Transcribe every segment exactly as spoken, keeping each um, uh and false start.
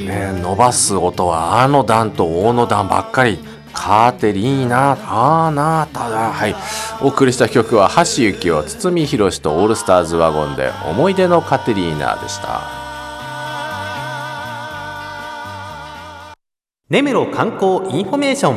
ね、伸ばす音はあの段と大の段ばっかり。カテリーナ、あなただ。はい。お送りした曲は橋幸夫、堤宏とオールスターズワゴンで思い出のカテリーナでした。 根室観光インフォメーション。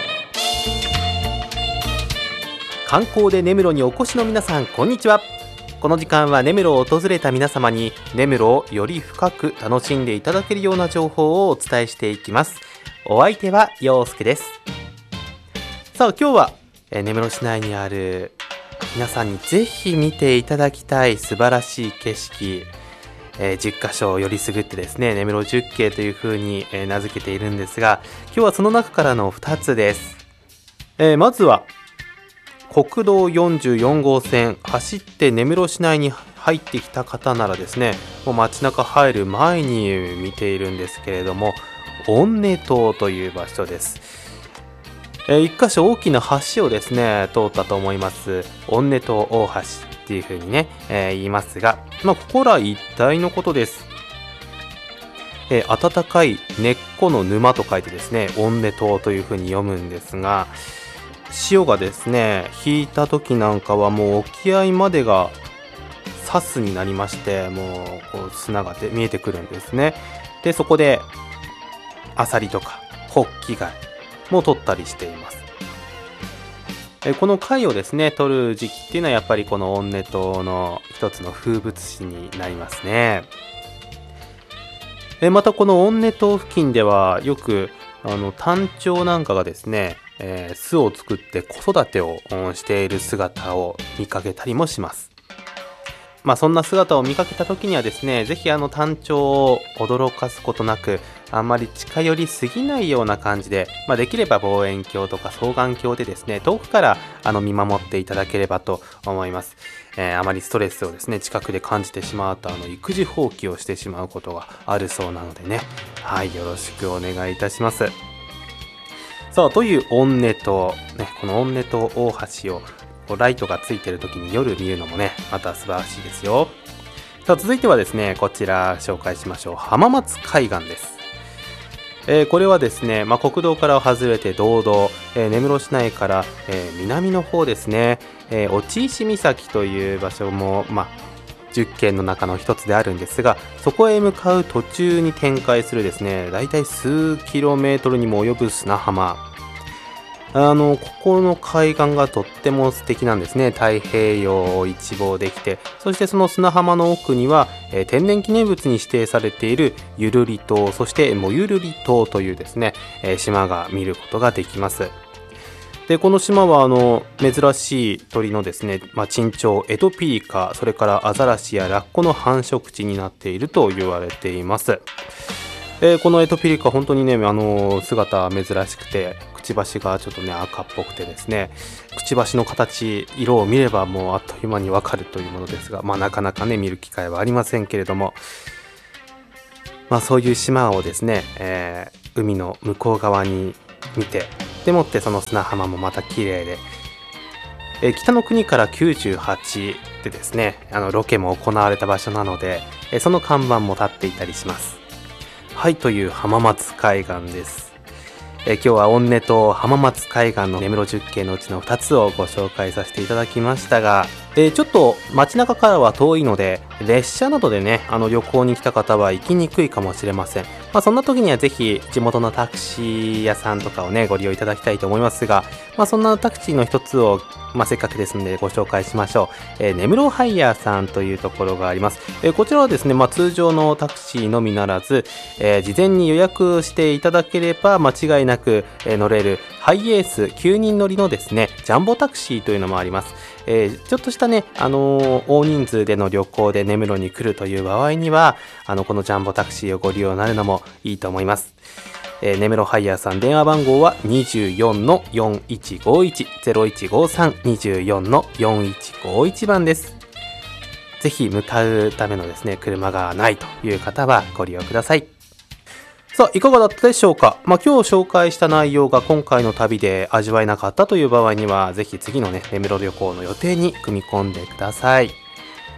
観光で根室にお越しの皆さん、こんにちは。この時間は根室を訪れた皆様に根室をより深く楽しんでいただけるような情報をお伝えしていきます。お相手は陽介です。さあ、今日はえ根室市内にある皆さんにぜひ見ていただきたい素晴らしい景色、えー、じゅっかしょをよりすぐってですね、根室じゅっけいというふうに、えー、名付けているんですが、今日はその中からのふたつです。えー、まずは国道よんじゅうよんごうせん走って根室市内に入ってきた方ならですね、もう街中入る前に見ているんですけれども、温根島という場所です。えー、一箇所大きな橋をですね通ったと思います。温根島大橋っていう風にね、えー、言いますが、まあ、ここら一帯のことです。えー、暖かい根っこの沼と書いてですね、温根島という風に読むんですが、潮がですね引いた時なんかはもう沖合までがサスになりまして、もうこう砂が見えてくるんですね。でそこでアサリとかホッキ貝も取ったりしています。えこの貝をですね取る時期っていうのはやっぱりこの温根島の一つの風物詩になりますね。えまたこの温根島付近ではよくあのタンチョウなんかがですね、えー、巣を作って子育てをしている姿を見かけたりもします。まあ、そんな姿を見かけた時にはですね、ぜひあのタンチョウを驚かすことなく、あんまり近寄りすぎないような感じで、まあ、できれば望遠鏡とか双眼鏡でですね遠くからあの見守っていただければと思います。えー、あまりストレスをですね近くで感じてしまうとあの育児放棄をしてしまうことがあるそうなのでね、はい、よろしくお願いいたします。さあ、という温根島、ね、この温根島大橋をライトがついてる時に夜見るのもねまた素晴らしいですよ。さあ、続いてはですねこちら紹介しましょう。浜松海岸です。えー、これはですね、まあ、国道から外れて道道、えー、根室市内から、えー、南の方ですね、えー、落石岬という場所も、まあ、じゅっけんの中の一つであるんですが、そこへ向かう途中に展開するですねだいたい数キロメートルにも及ぶ砂浜、あのここの海岸がとっても素敵なんですね。太平洋を一望できて、そしてその砂浜の奥には、えー、天然記念物に指定されているゆるり島、そしてもゆるり島というですね、えー、島が見ることができます。でこの島はあの珍しい鳥のですね、まあ、チンチョウ、エトピリカ、それからアザラシやラッコの繁殖地になっていると言われています。えー、このエトピリカ本当にねあの姿珍しくて、くちばしがちょっとね赤っぽくてですね、くちばしの形、色を見ればもうあっという間にわかるというものですが、まあ、なかなかね見る機会はありませんけれども、まあ、そういう島をですね、えー、海の向こう側に見て、でもってその砂浜もまた綺麗で、えー、北の国からきゅうじゅうはちでですねあのロケも行われた場所なので、えー、その看板も立っていたりします。はい、という浜松海岸です。えー、今日は温根島浜松海岸の根室じゅっけいのうちのふたつをご紹介させていただきましたが、えー、ちょっと街中からは遠いので列車などでねあの旅行に来た方は行きにくいかもしれません。まあ、そんな時にはぜひ地元のタクシー屋さんとかをねご利用いただきたいと思いますが、まあ、そんなタクシーの一つを、まあ、せっかくですのでご紹介しましょう。えー、根室ハイヤーさんというところがあります。えー、こちらはですね、まあ、通常のタクシーのみならず、えー、事前に予約していただければ間違いなく、えー、乗れるハイエースきゅうにん乗りのですねジャンボタクシーというのもあります。えー、ちょっとしたね、あのー、大人数での旅行で根室に来るという場合にはあのこのジャンボタクシーをご利用になるのもいいと思います。えー、根室ハイヤーさん、電話番号は にじゅうよんのよんいちごいち ゼロいちごさん にじゅうよんのよんいちごいち番です。ぜひ向かうためのですね車がないという方はご利用ください。さあ、いかがだったでしょうか。まあ、今日紹介した内容が今回の旅で味わえなかったという場合にはぜひ次のね根室旅行の予定に組み込んでください。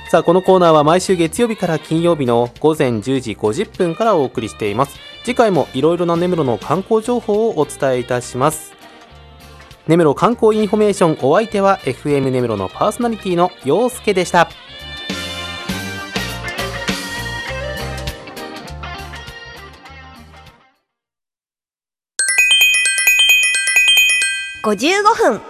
さあこのコーナーは毎週月曜日から金曜日のごぜんじゅうじごじゅっぷんからお送りしています。次回もいろいろな根室の観光情報をお伝えいたします。根室観光インフォメーション、お相手は エフエム 根室のパーソナリティの陽介でした。 ごじゅうごふん